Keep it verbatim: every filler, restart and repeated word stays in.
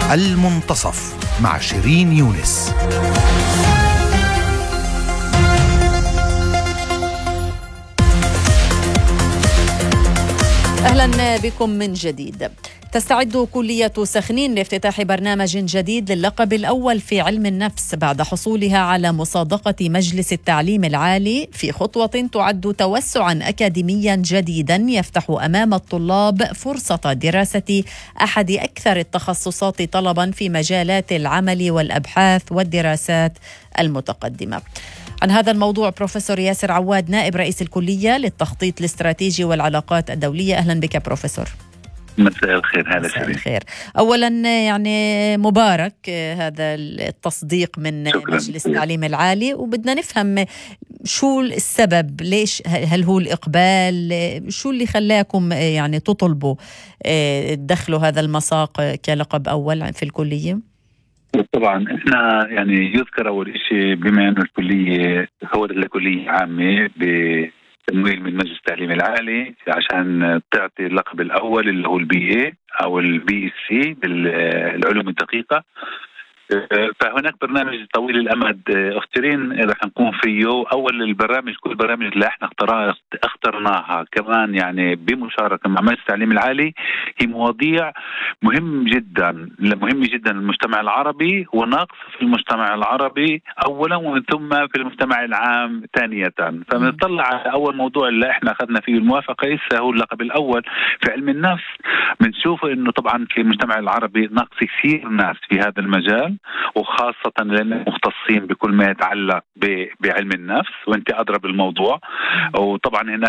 المنتصف مع شيرين يونس. أهلا بكم من جديد. تستعد كلية سخنين لافتتاح برنامج جديد للقب الأول في علم النفس بعد حصولها على مصادقة مجلس التعليم العالي، في خطوة تعد توسعا أكاديميا جديدا يفتح أمام الطلاب فرصة دراسة أحد أكثر التخصصات طلبا في مجالات العمل والأبحاث والدراسات المتقدمة. عن هذا الموضوع بروفيسور ياسر عواد، نائب رئيس الكلية للتخطيط الاستراتيجي والعلاقات الدولية. أهلا بك بروفيسور. مساء الخير. هلا مساء الخير. أولا يعني مبارك هذا التصديق من شكراً. مجلس التعليم العالي، وبدنا نفهم شو السبب، ليش، هل هو الإقبال، شو اللي خلاكم يعني تطلبوا تدخلوا هذا المساق كلقب أول في الكلية؟ طبعا احنا يعني يذكر اول شيء بما انه الكليه هو الكليه عامه بتمويل من مجلس التعليم العالي عشان تعطي اللقب الاول اللي هو البي اي او البي اس سي بالعلوم الدقيقه. فهناك برنامج طويل الامد اخترين رح نقوم فيه. اول البرامج، كل البرامج اللي احنا اخترناها كمان يعني بمشاركه مع مجلس التعليم العالي، هي مواضيع مهم جدا مهمه جدا للمجتمع العربي وناقص في المجتمع العربي اولا، ومن ثم في المجتمع العام ثانيه. فبنطلع على اول موضوع اللي احنا اخذنا فيه الموافقه هسه هو اللقب الاول في علم النفس. بنشوف انه طبعا في المجتمع العربي ناقص كثير ناس في هذا المجال، وخاصة لأنهم مختصين بكل ما يتعلق بعلم النفس، وانت أدرى بالموضوع. وطبعا هنا